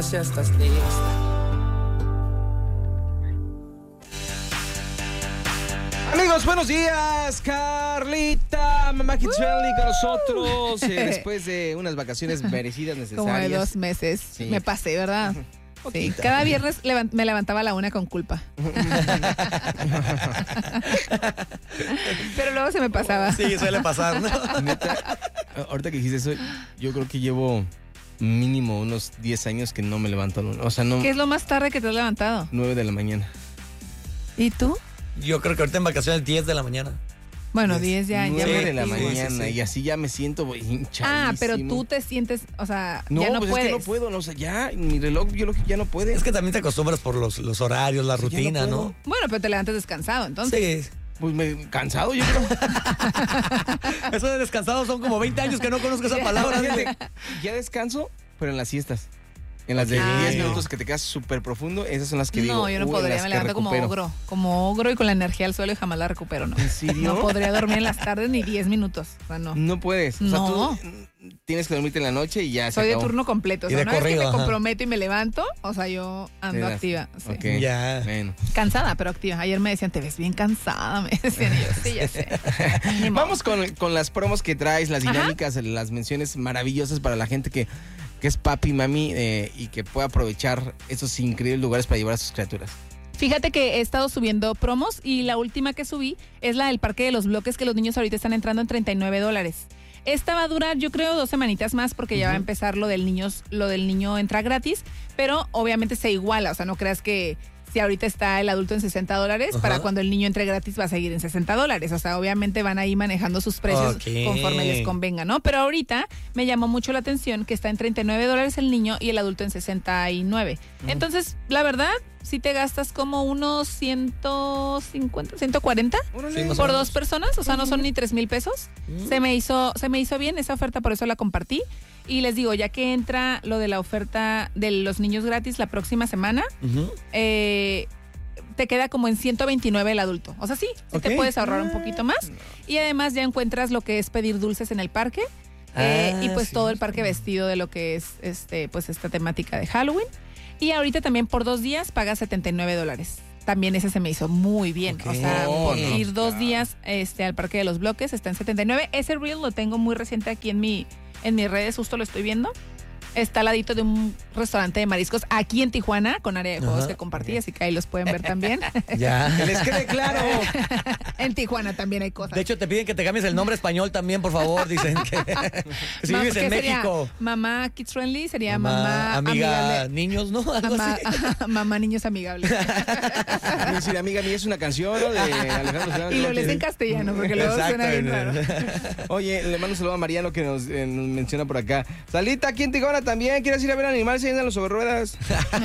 más ya estás lista. Amigos, buenos días. Carlita, mamá Kids Friendly con nosotros. Después de unas vacaciones merecidas, necesarias. Como de 2 meses. Sí. Me pasé, ¿verdad? Sí, cada viernes me levantaba a la 1 con culpa. Pero luego se me pasaba. Sí, suele pasar, ¿no? Neta, ahorita que dijiste eso, yo creo que llevo mínimo unos 10 años que no me levanto. O sea, no. ¿Qué es lo más tarde que te has levantado? 9 de la mañana. ¿Y tú? Yo creo que ahorita en vacaciones 10 de la mañana. Bueno, 10 ya. 9 de la sí, mañana, sí. Y así ya me siento hinchadísimo. Ah, pero tú te sientes, o sea, no, ya no pues puedes. Es que no puedo, no, o sea, ya, mi reloj biológico ya no puede. Es que también te acostumbras por los horarios, la rutina, ¿no? Bueno, pero te levantas descansado, entonces. Sí. Pues cansado, yo creo. Eso de descansado son como 20 años que no conozco esa palabra. Fíjate, ya descanso, pero en las siestas. En las de 10 minutos que te quedas súper profundo, esas son las que digo. No, yo no podría, me levanto como ogro y con la energía al suelo y jamás la recupero, ¿no? ¿En serio? No podría dormir en las tardes ni 10 minutos, o sea, no. No puedes, o sea, tú tienes que dormirte en la noche y ya Soy se de acabó. turno completo, o sea, Y de no corrido, es que me comprometo y me levanto, o sea, yo ando activa. Sí. Okay. Ya. Bueno. Cansada, pero activa. Ayer me decían, te ves bien cansada, me decían, y yo, sí, ya sé. Vamos con las promos que traes, las dinámicas, las menciones maravillosas para la gente que es papi, mami, y que pueda aprovechar esos increíbles lugares para llevar a sus criaturas. Fíjate que he estado subiendo promos y la última que subí es la del Parque de los Bloques, que los niños ahorita están entrando en $39. Esta va a durar, yo creo, 2 semanitas más porque ya va a empezar lo del niño entra gratis, pero obviamente se iguala, o sea, no creas que si ahorita está el adulto en $60, para cuando el niño entre gratis va a seguir en $60. O sea, obviamente van ahí manejando sus precios conforme les convenga, ¿no? Pero ahorita me llamó mucho la atención que está en $39 el niño y el adulto en $69. Entonces, la verdad, si te gastas como unos 150, 140 por 2 personas, o sea, no son ni 3,000 pesos. Se me hizo bien esa oferta, por eso la compartí. Y les digo, ya que entra lo de la oferta de los niños gratis la próxima semana, te queda como en 129 el adulto. O sea, sí te puedes ahorrar un poquito más. Y además ya encuentras lo que es pedir dulces en el parque. Y pues todo el parque vestido de lo que es pues esta temática de Halloween. Y ahorita también por 2 días pagas $79. También ese se me hizo muy bien. O sea, por ir 2 días al Parque de los Bloques está en $79. Ese reel lo tengo muy reciente aquí en mis redes, justo lo estoy viendo. Está al ladito de un restaurante de mariscos aquí en Tijuana, con área de juegos que compartí, así que ahí los pueden ver también. Ya. Que les quede claro. En Tijuana también hay cosas. De hecho, te piden que te cambies el nombre español también, por favor. Dicen que si vives en México. Mamá Kids Friendly sería mamá amiga amigable. Niños, ¿no? Algo así. Mamá Niños Amigables. Es decir, amiga mía, es una canción, ¿no? De Alejandro Fernández. Y lo lees en castellano, porque luego suena bien raro. Oye, le mando un saludo a Mariano que nos menciona por acá. Salita, aquí en Tijuana también. ¿Quieres ir a ver animales y andan los sobre ruedas?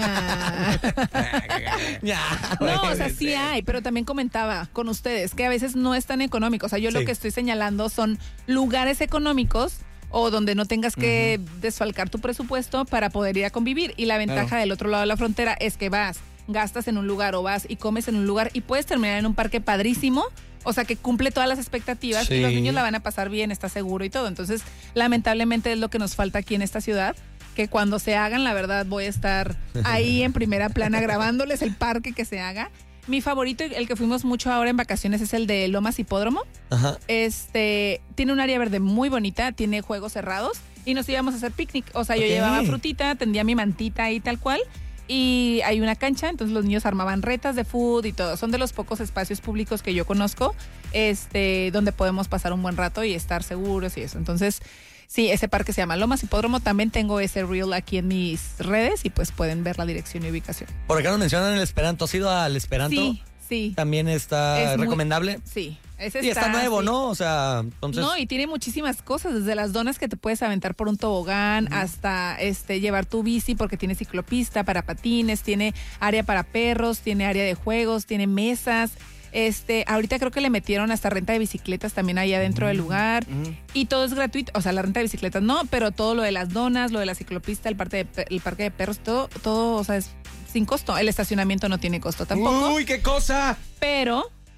No, o sea, sí hay, pero también comentaba con ustedes que a veces no es tan económico. O sea, yo lo que estoy señalando son lugares económicos o donde no tengas que desfalcar tu presupuesto para poder ir a convivir. Y la ventaja del otro lado de la frontera es que gastas en un lugar o vas y comes en un lugar y puedes terminar en un parque padrísimo. O sea, que cumple todas las expectativas y los niños la van a pasar bien, está seguro y todo. Entonces, lamentablemente es lo que nos falta aquí en esta ciudad, que cuando se hagan, la verdad, voy a estar ahí en primera plana grabándoles el parque que se haga. Mi favorito, el que fuimos mucho ahora en vacaciones, es el de Lomas Hipódromo. Tiene un área verde muy bonita, tiene juegos cerrados y nos íbamos a hacer picnic. O sea, yo llevaba frutita, tendía mi mantita ahí tal cual. Y hay una cancha, entonces los niños armaban retas de food y todo. Son de los pocos espacios públicos que yo conozco, donde podemos pasar un buen rato y estar seguros y eso. Entonces, sí, ese parque se llama Lomas Hipódromo. También tengo ese reel aquí en mis redes y pues pueden ver la dirección y ubicación. Por acá nos mencionan el Esperanto. ¿Has ido al Esperanto? Sí. ¿También está recomendable? Sí. Y está nuevo, ¿no? O sea, entonces... No, y tiene muchísimas cosas, desde las donas que te puedes aventar por un tobogán hasta llevar tu bici porque tiene ciclopista para patines, tiene área para perros, tiene área de juegos, tiene mesas. Ahorita creo que le metieron hasta renta de bicicletas también ahí adentro del lugar y todo es gratuito, o sea, la renta de bicicletas no, pero todo lo de las donas, lo de la ciclopista, el parque de perros, todo, o sea, es sin costo. El estacionamiento no tiene costo tampoco. ¡Uy, qué cosa! Pero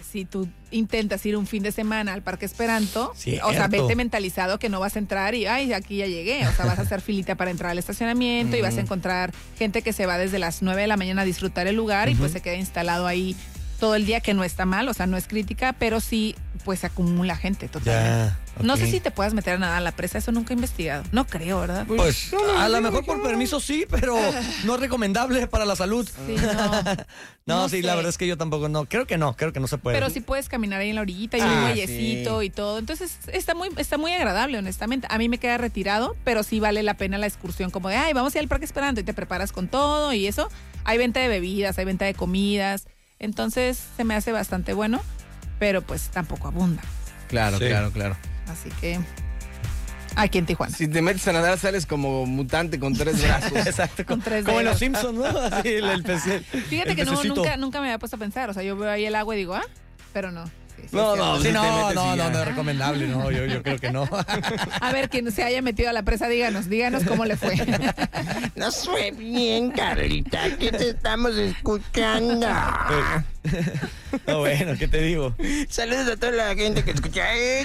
si tú intentas ir un fin de semana al Parque Esperanto, Cierto. o sea, vete mentalizado que no vas a entrar y, ay, aquí ya llegué. O sea, vas a hacer filita para entrar al estacionamiento y vas a encontrar gente que se va desde las 9 de la mañana a disfrutar el lugar y pues se queda instalado ahí todo el día, que no está mal, o sea, no es crítica, pero sí, pues se acumula gente totalmente. Ya, No sé ok. si te puedas meter a nadar a la presa, eso nunca he investigado. No creo, ¿verdad? Pues a lo mejor por permiso sí, pero no es recomendable para la salud. Sí, no. No, No sí, sé. la verdad es que yo tampoco no. Creo que no se puede. Pero sí puedes caminar ahí en la orillita y un Ah, muellecito sí. y todo. Entonces está muy agradable, honestamente. A mí me queda retirado, pero sí vale la pena la excursión, como de, ay, vamos a ir al Parque Esperanto y te preparas con todo y eso. Hay venta de bebidas, hay venta de comidas. Entonces se me hace bastante bueno, pero pues tampoco abunda. Claro, Sí. claro. Así que aquí en Tijuana. Si te metes a nadar, sales como mutante con 3 brazos. Exacto, Con 3 como en los dedos. Simpsons, ¿no? Así el pececito. Fíjate que no, nunca me había puesto a pensar. O sea, yo veo ahí el agua y digo, pero no. Sí, sí, No, es no, cierto. Sí, si te no, metes y ya. no es recomendable, no, yo creo que no. A ver, quien se haya metido a la presa, díganos cómo le fue. Nos fue bien, Carlita, que te estamos escuchando. No, bueno, ¿qué te digo? Saludos a toda la gente que escucha.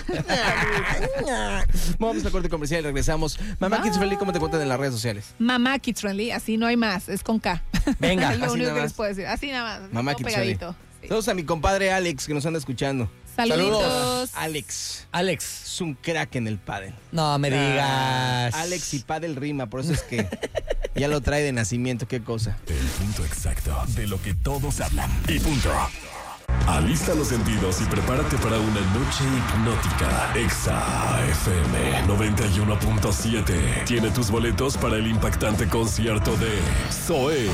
Vamos a corte comercial y regresamos. Mamá Kids Friendly, ¿cómo te cuentan en las redes sociales? Mamá Kids Friendly, así no hay más, es con K. Venga, Es lo así único nada que más. les puedo decir. Así nada más. Mamá todo Kids Friendly. pegadito. Sí. Saludos a mi compadre Alex, que nos anda escuchando. Saluditos. Alex Alex, es un crack en el pádel. no me digas. Alex y pádel rima, por eso es que ya lo trae de nacimiento, qué cosa. El punto exacto de lo que todos hablan. Y punto. Alista los sentidos y prepárate para una noche hipnótica. Exa FM 91.7 tiene tus boletos para el impactante concierto de Zoé.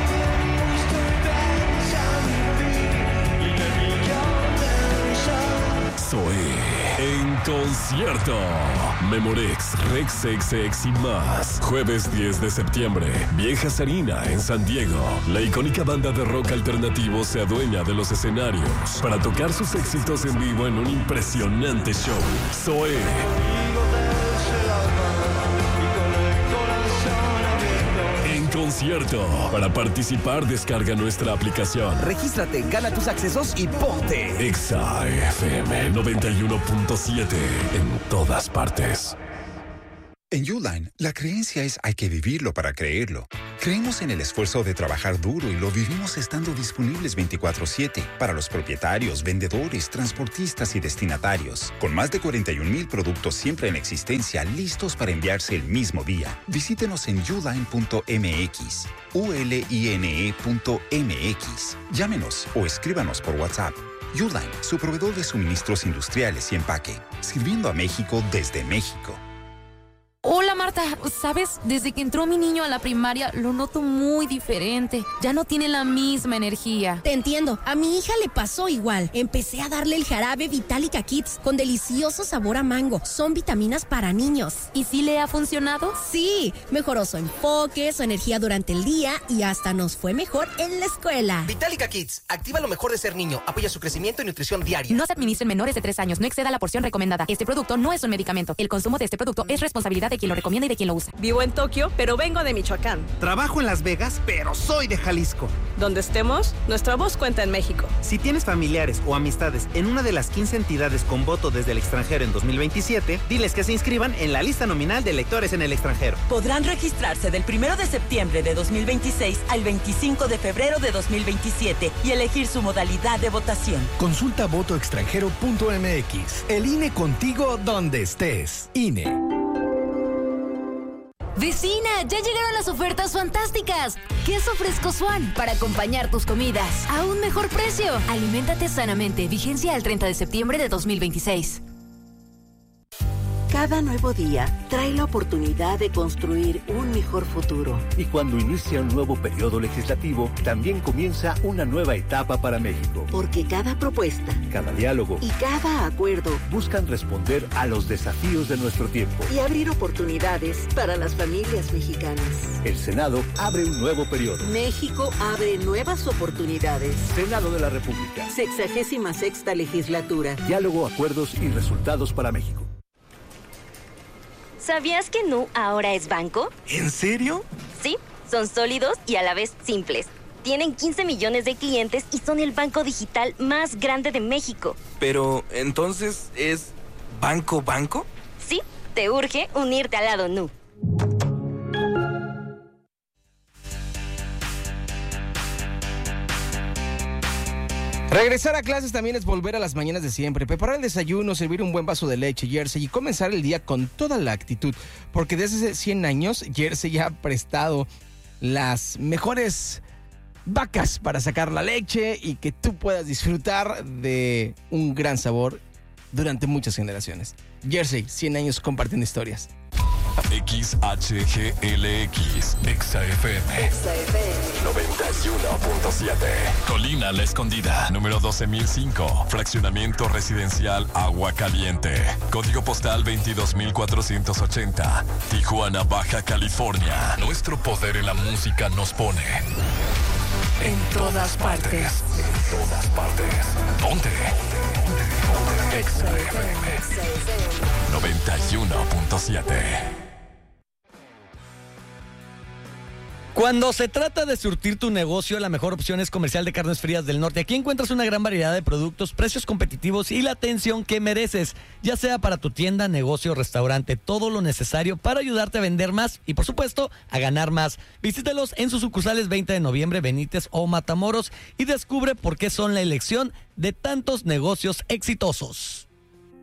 Zoé en concierto. Memorex, Rex XX y más. Jueves 10 de septiembre. Vieja Sarina en San Diego. La icónica banda de rock alternativo se adueña de los escenarios para tocar sus éxitos en vivo en un impresionante show. Zoé. En concierto. Para participar, descarga nuestra aplicación. Regístrate, gana tus accesos y ponte. Exa FM 91.7 en todas partes. En Uline, la creencia es hay que vivirlo para creerlo. Creemos en el esfuerzo de trabajar duro y lo vivimos estando disponibles 24/7 para los propietarios, vendedores, transportistas y destinatarios. Con más de 41,000 productos siempre en existencia, listos para enviarse el mismo día. Visítenos en uline.mx, uline.mx. Llámenos o escríbanos por WhatsApp. Uline, su proveedor de suministros industriales y empaque. Sirviendo a México desde México. Hola Marta, ¿sabes? Desde que entró mi niño a la primaria lo noto muy diferente. Ya no tiene la misma energía. Te entiendo, a mi hija le pasó igual. Empecé a darle el jarabe Vitalica Kids con delicioso sabor a mango. Son vitaminas para niños. ¿Y sí le ha funcionado? Sí, mejoró su enfoque, su energía durante el día y hasta nos fue mejor en la escuela. Vitalica Kids, activa lo mejor de ser niño, apoya su crecimiento y nutrición diaria. No se administren menores de 3 años, no exceda la porción recomendada. Este producto no es un medicamento. El consumo de este producto es responsabilidad de quien lo recomienda y de quien lo usa. Vivo en Tokio, pero vengo de Michoacán. Trabajo en Las Vegas, pero soy de Jalisco. Donde estemos, nuestra voz cuenta en México. Si tienes familiares o amistades en una de las 15 entidades con voto desde el extranjero en 2027, diles que se inscriban en la lista nominal de electores en el extranjero. Podrán registrarse del 1 de septiembre de 2026 al 25 de febrero de 2027 y elegir su modalidad de votación. Consulta votoextranjero.mx. El INE contigo donde estés. INE. Vecina, ya llegaron las ofertas fantásticas. Queso fresco Swan para acompañar tus comidas a un mejor precio. Aliméntate sanamente. Vigencia al 30 de septiembre de 2026. Cada nuevo día trae la oportunidad de construir un mejor futuro. Y cuando inicia un nuevo periodo legislativo, también comienza una nueva etapa para México. Porque cada propuesta, Cada diálogo y cada acuerdo buscan responder a los desafíos de nuestro tiempo. y abrir oportunidades para las familias mexicanas. El Senado abre un nuevo periodo. México abre nuevas oportunidades. Senado de la República. 66ª legislatura. Diálogo, acuerdos y resultados para México. ¿Sabías que Nu ahora es banco? ¿En serio? Sí, son sólidos y a la vez simples. Tienen 15 millones de clientes y son el banco digital más grande de México. Pero, ¿entonces es banco? Sí, te urge unirte al lado Nu. Regresar a clases también es volver a las mañanas de siempre, preparar el desayuno, servir un buen vaso de leche, Jersey, y comenzar el día con toda la actitud, porque desde hace 100 años Jersey ya ha prestado las mejores vacas para sacar la leche y que tú puedas disfrutar de un gran sabor durante muchas generaciones. Jersey, 100 años compartiendo historias. XHGLX, XFM 91.7. Colina La Escondida, número 12.005. Fraccionamiento residencial Agua Caliente. Código postal 22.480. Tijuana, Baja California. Nuestro poder en la música nos pone en todas partes. En todas partes. ¿Dónde? XFM 91.7. Cuando se trata de surtir tu negocio, la mejor opción es Comercial de Carnes Frías del Norte. Aquí encuentras una gran variedad de productos, precios competitivos y la atención que mereces, ya sea para tu tienda, negocio o restaurante. Todo lo necesario para ayudarte a vender más y, por supuesto, a ganar más. Visítelos en sus sucursales 20 de noviembre, Benítez o Matamoros y descubre por qué son la elección de tantos negocios exitosos.